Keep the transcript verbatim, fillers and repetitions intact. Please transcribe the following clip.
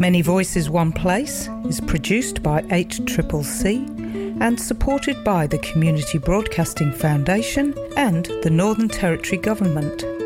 Many Voices One Place is produced by eight C C C and supported by the Community Broadcasting Foundation and the Northern Territory Government.